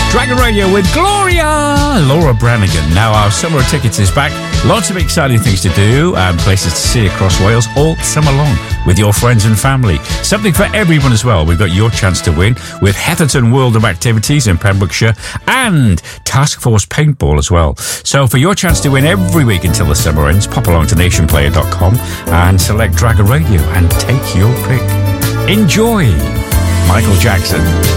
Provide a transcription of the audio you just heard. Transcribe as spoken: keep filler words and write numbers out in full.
Dragon Radio with Gloria Laura Branigan. Now our summer tickets is back. Lots of exciting things to do and places to see across Wales all summer long with your friends and family. Something for everyone as well. We've got your chance to win with Heatherton World of Activities in Pembrokeshire and Task Force Paintball as well. So for your chance to win every week until the summer ends, pop along to nation player dot com and select Dragon Radio and take your pick. Enjoy! Michael Jackson.